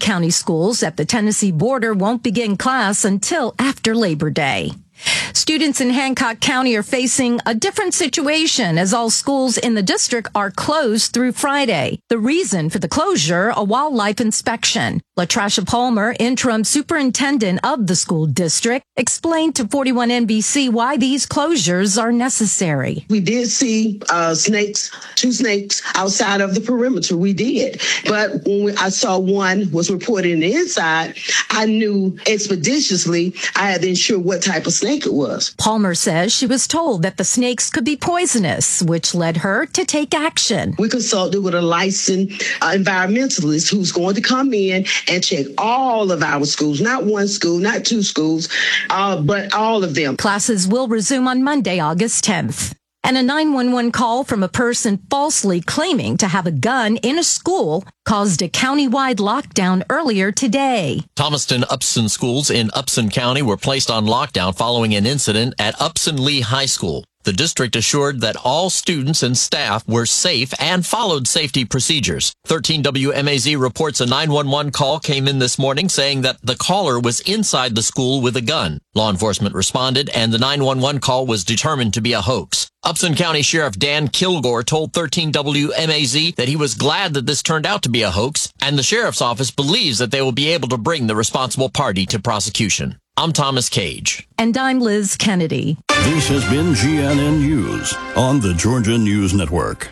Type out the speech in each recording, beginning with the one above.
county schools at the Tennessee border won't begin class until after Labor Day. Students in Hancock County are facing a different situation as all schools in the district are closed through Friday. The reason for the closure, a wildlife inspection. LaTrasha Palmer, interim superintendent of the school district, explained to 41 NBC why these closures are necessary. We did see two snakes outside of the perimeter. We did. But when I saw one was reported in the inside, I knew expeditiously I had to ensure what type of snake it was. Palmer says she was told that the snakes could be poisonous, which led her to take action. We consulted with a licensed environmentalist who's going to come in and check all of our schools, not one school, not two schools, but all of them. Classes will resume on Monday, August 10th. And a 911 call from a person falsely claiming to have a gun in a school caused a countywide lockdown earlier today. Thomaston Upson schools in Upson County were placed on lockdown following an incident at Upson Lee High School. The district assured that all students and staff were safe and followed safety procedures. 13 WMAZ reports a 911 call came in this morning saying that the caller was inside the school with a gun. Law enforcement responded and the 911 call was determined to be a hoax. Upson County Sheriff Dan Kilgore told 13 WMAZ that he was glad that this turned out to be a hoax, and the sheriff's office believes that they will be able to bring the responsible party to prosecution. I'm Thomas Cage. And I'm Liz Kennedy. This has been GNN News on the Georgia News Network.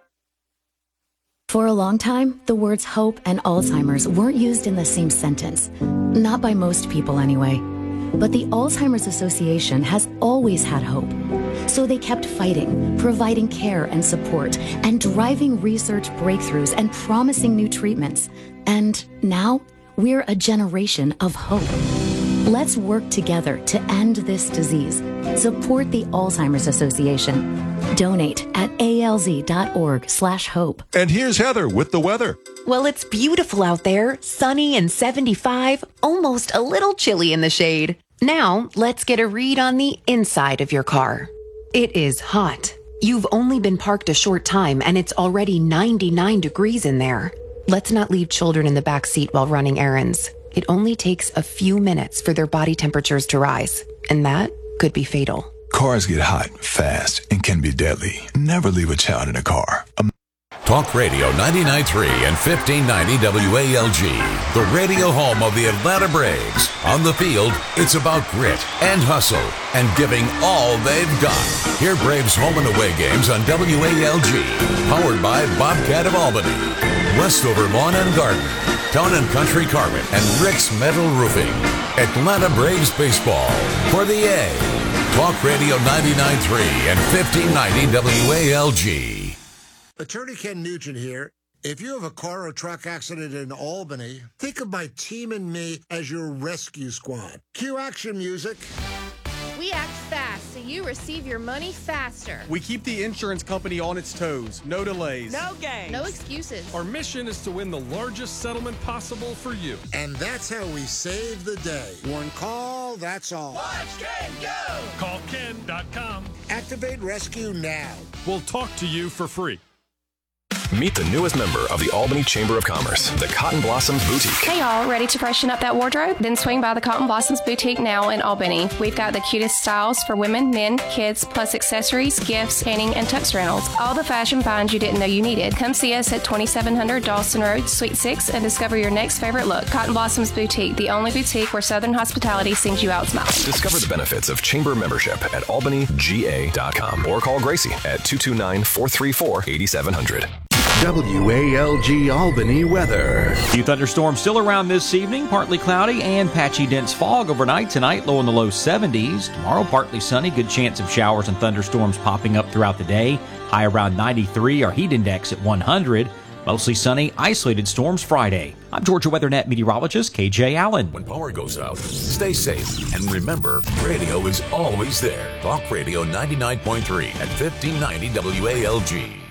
For a long time, the words hope and Alzheimer's weren't used in the same sentence. Not by most people, anyway. But the Alzheimer's Association has always had hope. So they kept fighting, providing care and support, and driving research breakthroughs and promising new treatments. And now, we're a generation of hope. Let's work together to end this disease. Support the Alzheimer's Association. Donate at alz.org/hope. And here's Heather with the weather. Well, it's beautiful out there, sunny and 75, almost a little chilly in the shade. Now, let's get a read on the inside of your car. It is hot. You've only been parked a short time and it's already 99 degrees in there. Let's not leave children in the back seat while running errands. It only takes a few minutes for their body temperatures to rise, and that could be fatal. Cars get hot fast and can be deadly. Never leave a child in a car. Talk Radio 99.3 and 1590 WALG, the radio home of the Atlanta Braves. On the field, it's about grit and hustle and giving all they've got. Hear Braves home and away games on WALG, powered by Bobcat of Albany, Westover Lawn and Garden, Town and Country Carpet, and Rick's Metal Roofing. Atlanta Braves baseball for the A. Talk Radio 99.3 and 1590 WALG. Attorney Ken Nugent here. If you have a car or truck accident in Albany, think of my team and me as your rescue squad. Cue action music. We act fast so you receive your money faster. We keep the insurance company on its toes. No delays. No games. No excuses. Our mission is to win the largest settlement possible for you. And that's how we save the day. One call, that's all. Watch Ken go! Call Ken.com. Activate rescue now. We'll talk to you for free. Meet the newest member of the Albany Chamber of Commerce, the Cotton Blossoms Boutique. Hey y'all, ready to freshen up that wardrobe? Then swing by the Cotton Blossoms Boutique now in Albany. We've got the cutest styles for women, men, kids, plus accessories, gifts, painting, and tux rentals. All the fashion finds you didn't know you needed. Come see us at 2700 Dawson Road, Suite 6, and discover your next favorite look. Cotton Blossoms Boutique, the only boutique where Southern hospitality sings you out smiling. Discover the benefits of chamber membership at albanyga.com or call Gracie at 229-434-8700. WALG Albany weather. Few thunderstorms still around this evening. Partly cloudy and patchy dense fog overnight tonight. Low in the low 70s. Tomorrow partly sunny. Good chance of showers and thunderstorms popping up throughout the day. High around 93. Our heat index at 100. Mostly sunny, isolated storms Friday. I'm Georgia WeatherNet meteorologist KJ Allen. When power goes out, stay safe. And remember, radio is always there. Talk Radio 99.3 at 1590 WALG.